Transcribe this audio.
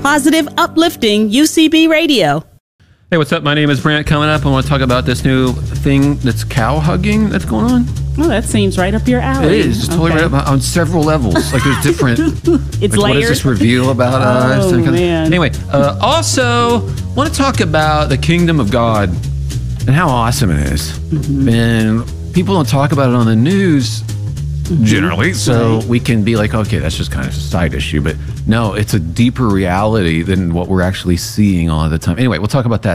positive, uplifting UCB radio. Hey, what's up? My name is Brant. Coming up, I want to talk about this new thing that's cow hugging that's going on. Well, that seems right up your alley. It is. It's totally right up on several levels. Like there's different. It's like, what does layered. this reveal about us? Oh, man. Anyway, also want to talk about the kingdom of God and how awesome it is. Mm-hmm. And people don't talk about it on the news generally, so we can be like, okay, that's just kind of a side issue. But no, it's a deeper reality than what we're actually seeing all the time. Anyway, we'll talk about that